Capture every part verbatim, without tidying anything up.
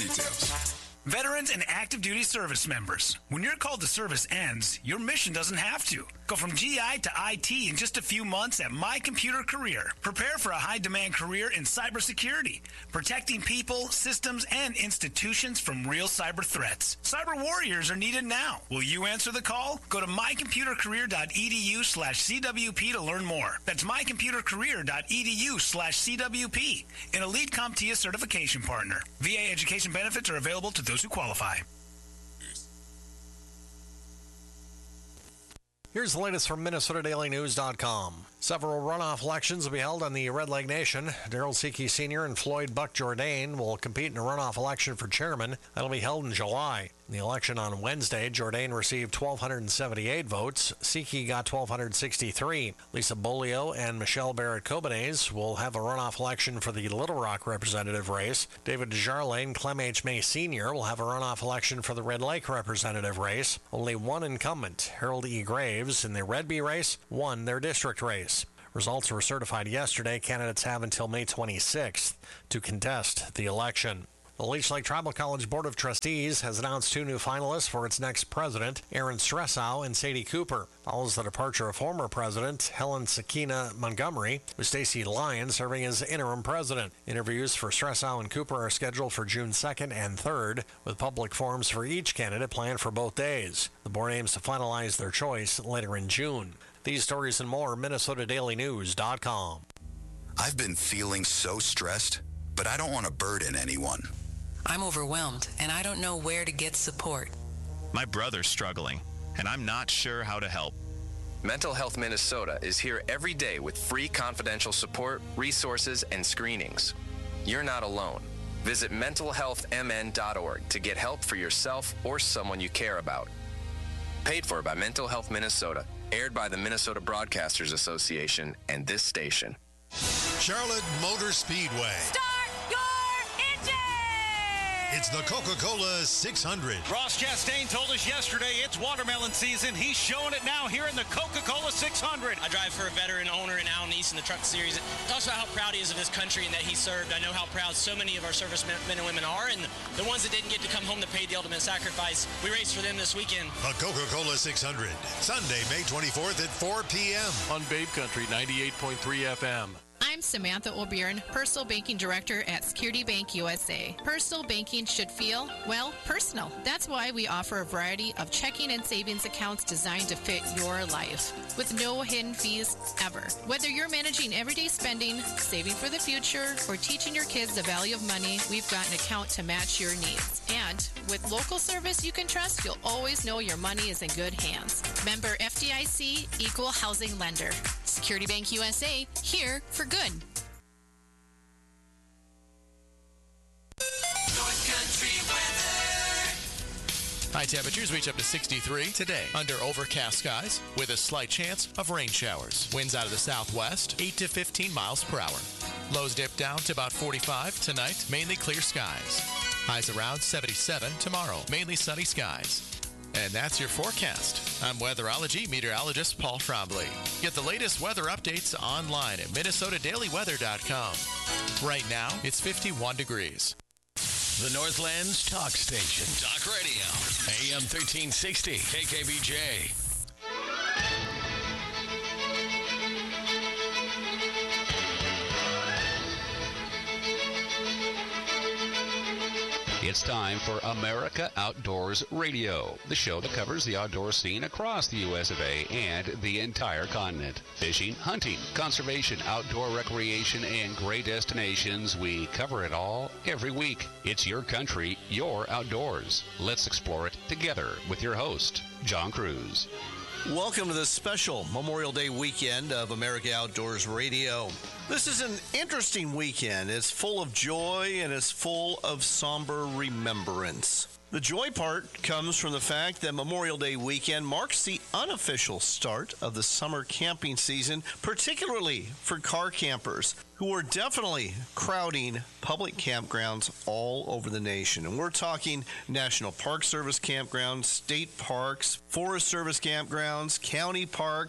details. Veterans and active duty service members. When your call to service ends, your mission doesn't have to. Go from G I to I T in just a few months at My Computer Career. Prepare for a high-demand career in cybersecurity, protecting people, systems, and institutions from real cyber threats. Cyber warriors are needed now. Will you answer the call? Go to mycomputercareer.edu slash CWP to learn more. That's mycomputercareer.edu slash CWP, an Elite CompTIA certification partner. V A education benefits are available to those who qualify. Here's the latest from Minnesota Daily News dot com. Several runoff elections will be held on the Red Leg Nation. Darrell Seekey Senior and Floyd Buck Jourdain will compete in a runoff election for chairman. That'll be held in July. In the election on Wednesday, Jourdain received one thousand two hundred seventy-eight votes. Seekey got one thousand two hundred sixty-three. Lisa Bolio and Michelle Barrett-Kobanez will have a runoff election for the Little Rock representative race. David Desjardins and Clem H. May Senior will have a runoff election for the Red Lake representative race. Only one incumbent, Harold E. Graves, in the Red Bee race, won their district race. Results were certified yesterday. Candidates have until May twenty-sixth to contest the election. The Leech Lake Tribal College Board of Trustees has announced two new finalists for its next president, Aaron Stressow and Sadie Cooper. Follows the departure of former president Helen Sakina Montgomery, with Stacy Lyon serving as interim president. Interviews for Stressow and Cooper are scheduled for June second and third, with public forums for each candidate planned for both days. The board aims to finalize their choice later in June. These stories and more, Minnesota Daily News dot com. I've been feeling so stressed, but I don't want to burden anyone. I'm overwhelmed, and I don't know where to get support. My brother's struggling, and I'm not sure how to help. Mental Health Minnesota is here every day with free confidential support, resources, and screenings. You're not alone. Visit mental health m n dot org to get help for yourself or someone you care about. Paid for by Mental Health Minnesota. Aired by the Minnesota Broadcasters Association and this station. Charlotte Motor Speedway. Start your engine! It's the Coca-Cola six hundred. Ross Chastain told us yesterday it's watermelon season. He's showing it now here in the Coca-Cola six hundred. I drive for a veteran owner in Alan East in the truck series. It talks about how proud he is of his country and that he served. I know how proud so many of our servicemen and women are, and the ones that didn't get to come home to pay the ultimate sacrifice. We raced for them this weekend. The Coca-Cola six hundred, Sunday, May twenty-fourth at four p.m. on Babe Country ninety-eight point three F M. I'm Samantha O'Byrne, Personal Banking Director at Security Bank U S A. Personal banking should feel, well, personal. That's why we offer a variety of checking and savings accounts designed to fit your life, with no hidden fees ever. Whether you're managing everyday spending, saving for the future, or teaching your kids the value of money, we've got an account to match your needs. And with local service you can trust, you'll always know your money is in good hands. Member F D I C, Equal Housing Lender. Security Bank U S A, here for good. North Country weather. High temperatures reach up to sixty-three today under overcast skies with a slight chance of rain showers. Winds out of the southwest, eight to fifteen miles per hour. Lows dip down to about forty-five tonight, mainly clear skies. Highs around seventy-seven tomorrow, mainly sunny skies. And that's your forecast. I'm weatherology meteorologist Paul Trombley. Get the latest weather updates online at Minnesota Daily Weather dot com. Right now, it's fifty-one degrees. The Northland's talk station. Talk radio. A M thirteen sixty. K K B J. It's time for America Outdoors Radio, the show that covers the outdoor scene across the U S of A and the entire continent. Fishing, hunting, conservation, outdoor recreation, and great destinations. We cover it all every week. It's your country, your outdoors. Let's explore it together with your host, John Cruz. Welcome to this special Memorial Day weekend of America Outdoors Radio. This is an interesting weekend. It's full of joy and it's full of somber remembrance. The joy part comes from the fact that Memorial Day weekend marks the unofficial start of the summer camping season, particularly for car campers who are definitely crowding public campgrounds all over the nation. And we're talking National Park Service campgrounds, state parks, Forest Service campgrounds, county parks,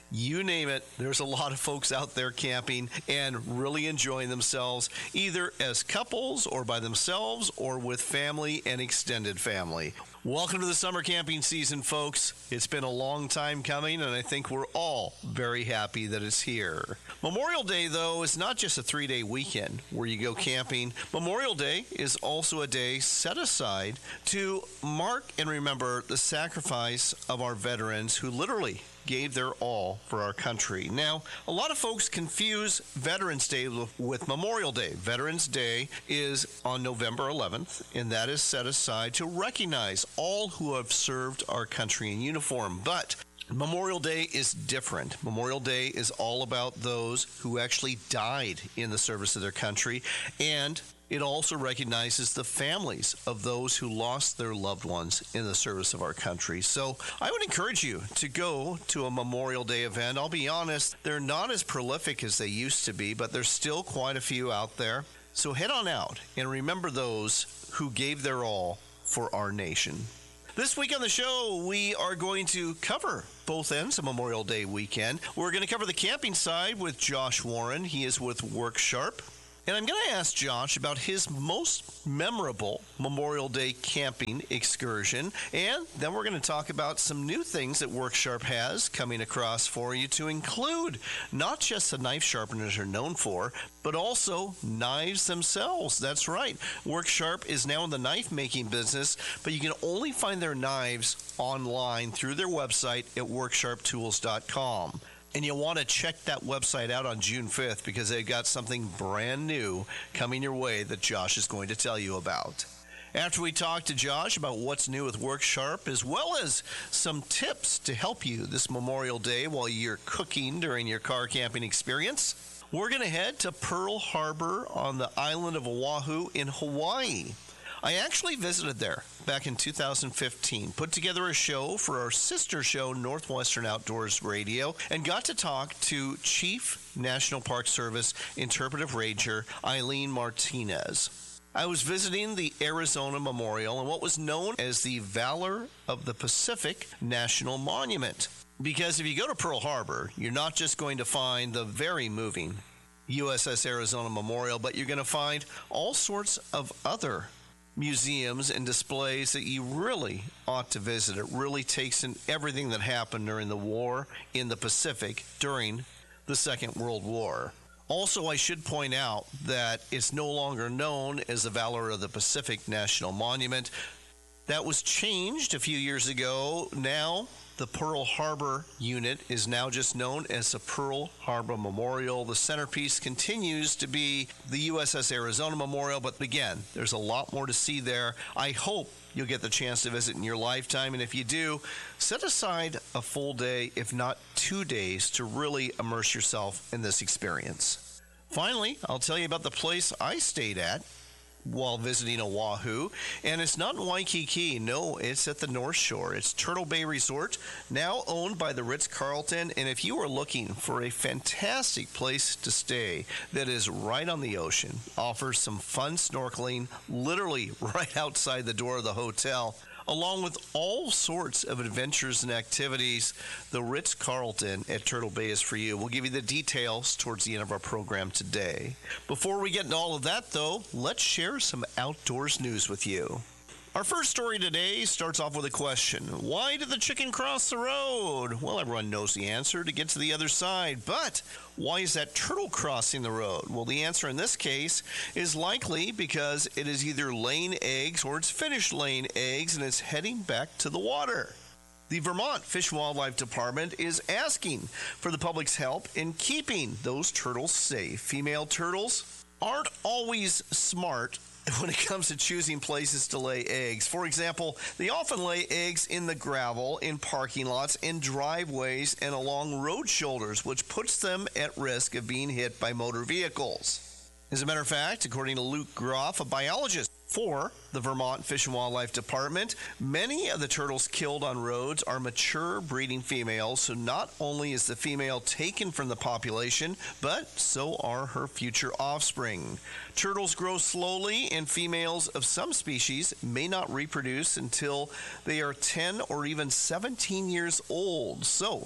You name it, there's a lot of folks out there camping and really enjoying themselves, either as couples or by themselves or with family and extended family. Welcome to the summer camping season, folks. It's been a long time coming, and I think we're all very happy that it's here. Memorial Day, though, is not just a three-day weekend where you go camping. Memorial Day is also a day set aside to mark and remember the sacrifice of our veterans who literally gave their all for our country. Now, a lot of folks confuse Veterans Day with Memorial Day. Veterans Day is on November eleventh, and that is set aside to recognize all who have served our country in uniform. But Memorial Day is different. Memorial Day is all about those who actually died in the service of their country, and it also recognizes the families of those who lost their loved ones in the service of our country. So I would encourage you to go to a Memorial Day event. I'll be honest, they're not as prolific as they used to be, but there's still quite a few out there. So head on out and remember those who gave their all for our nation. This week on the show, we are going to cover both ends of Memorial Day weekend. We're going to cover the camping side with Josh Warren. He is with Worksharp. And I'm going to ask Josh about his most memorable Memorial Day camping excursion. And then we're going to talk about some new things that Worksharp has coming across for you to include not just the knife sharpeners are known for, but also knives themselves. That's right. Worksharp is now in the knife making business, but you can only find their knives online through their website at worksharp tools dot com. And you'll want to check that website out on June fifth because they've got something brand new coming your way that Josh is going to tell you about. After we talk to Josh about what's new with Worksharp, as well as some tips to help you this Memorial Day while you're cooking during your car camping experience, we're going to head to Pearl Harbor on the island of Oahu in Hawaii. I actually visited there back in two thousand fifteen, put together a show for our sister show, Northwestern Outdoors Radio, and got to talk to Chief National Park Service Interpretive Ranger Eileen Martinez. I was visiting the Arizona Memorial and what was known as the Valor of the Pacific National Monument. Because if you go to Pearl Harbor, you're not just going to find the very moving U S S Arizona Memorial, but you're going to find all sorts of other museums and displays that you really ought to visit. It really takes in everything that happened during the war in the Pacific during the Second World War. Also, I should point out that it's no longer known as the Valor of the Pacific National Monument. That was changed a few years ago. Now, the Pearl Harbor unit is now just known as the Pearl Harbor Memorial. The centerpiece continues to be the U S S Arizona Memorial, but again, there's a lot more to see there. I hope you'll get the chance to visit in your lifetime, and if you do, set aside a full day, if not two days, to really immerse yourself in this experience. Finally, I'll tell you about the place I stayed at while visiting Oahu, and it's not in Waikiki. No, it's at the North Shore. It's Turtle Bay Resort, now owned by the Ritz-Carlton, and if you are looking for a fantastic place to stay that is right on the ocean, offers some fun snorkeling literally right outside the door of the hotel, along with all sorts of adventures and activities, the Ritz-Carlton at Turtle Bay is for you. We'll give you the details towards the end of our program today. Before we get into all of that, though, let's share some outdoors news with you. Our first story today starts off with a question. Why did the chicken cross the road? Well, everyone knows the answer, to get to the other side. But why is that turtle crossing the road? Well, the answer in this case is likely because it is either laying eggs or it's finished laying eggs and it's heading back to the water. The Vermont Fish and Wildlife Department is asking for the public's help in keeping those turtles safe. Female turtles aren't always smart when it comes to choosing places to lay eggs. For example, they often lay eggs in the gravel, in parking lots, in driveways, and along road shoulders, which puts them at risk of being hit by motor vehicles. As a matter of fact, according to Luke Groff, a biologist for the Vermont Fish and Wildlife Department, many of the turtles killed on roads are mature breeding females, so not only is the female taken from the population, but so are her future offspring. Turtles grow slowly, and females of some species may not reproduce until they are ten or even seventeen years old. So,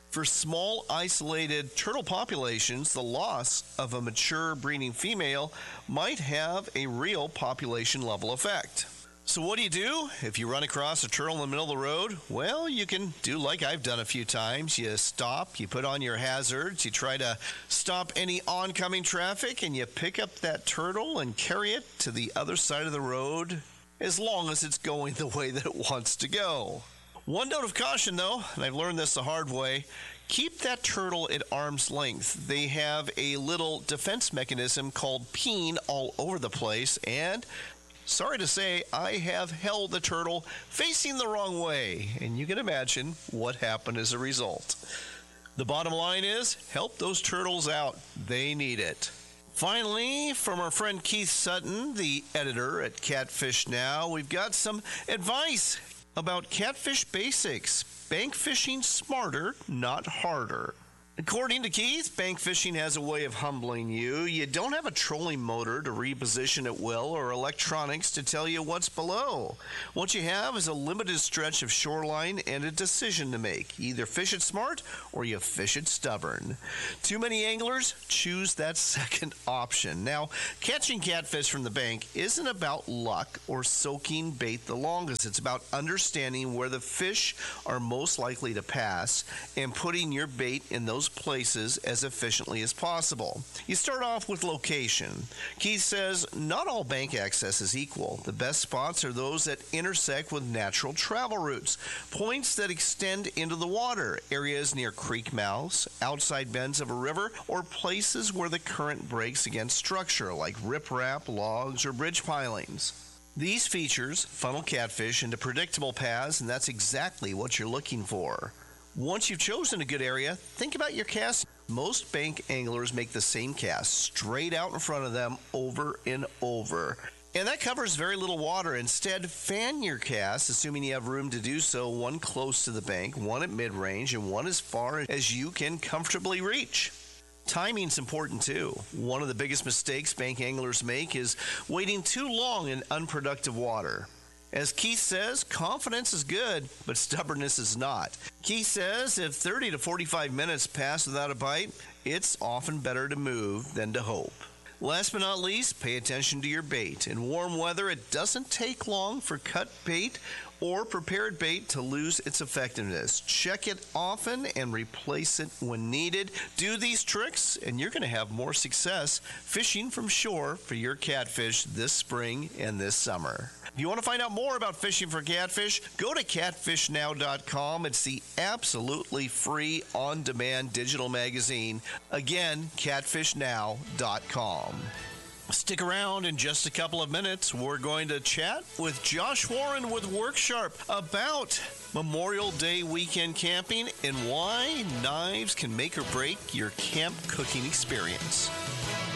For small, isolated turtle populations, the loss of a mature breeding female might have a real population-level effect. So what do you do if you run across a turtle in the middle of the road? Well, you can do like I've done a few times. You stop, you put on your hazards, you try to stop any oncoming traffic, and you pick up that turtle and carry it to the other side of the road as long as it's going the way that it wants to go. One note of caution, though, and I've learned this the hard way, keep that turtle at arm's length. They have a little defense mechanism called peen all over the place, and sorry to say, I have held the turtle facing the wrong way, and you can imagine what happened as a result. The bottom line is, help those turtles out. They need it. Finally, from our friend Keith Sutton, the editor at Catfish Now, we've got some advice about catfish basics. Bank fishing smarter, not harder. According to Keith, bank fishing has a way of humbling you. You don't have a trolling motor to reposition at will or electronics to tell you what's below. What you have is a limited stretch of shoreline and a decision to make. Either fish it smart or you fish it stubborn. Too many anglers choose that second option. Now, catching catfish from the bank isn't about luck or soaking bait the longest. It's about understanding where the fish are most likely to pass and putting your bait in those places as efficiently as possible. You start off with location. Keith says not all bank access is equal. The best spots are those that intersect with natural travel routes, points that extend into the water, areas near creek mouths, outside bends of a river, or places where the current breaks against structure like riprap, logs, or bridge pilings. These features funnel catfish into predictable paths, and that's exactly what you're looking for. Once you've chosen a good area, think about your cast. Most bank anglers make the same cast straight out in front of them over and over. And that covers very little water. Instead, fan your cast, assuming you have room to do so, one close to the bank, one at mid-range, and one as far as you can comfortably reach. Timing's important too. One of the biggest mistakes bank anglers make is waiting too long in unproductive water. As Keith says, confidence is good, but stubbornness is not. Keith says if thirty to forty-five minutes pass without a bite, it's often better to move than to hope. Last but not least, pay attention to your bait. In warm weather, it doesn't take long for cut bait or prepared bait to lose its effectiveness. Check it often and replace it when needed. Do these tricks, and you're going to have more success fishing from shore for your catfish this spring and this summer. If you want to find out more about fishing for catfish, go to catfish now dot com. It's the absolutely free on-demand digital magazine. Again, catfish now dot com. Stick around in just a couple of minutes. We're going to chat with Josh Warren with Worksharp about Memorial Day weekend camping and why knives can make or break your camp cooking experience.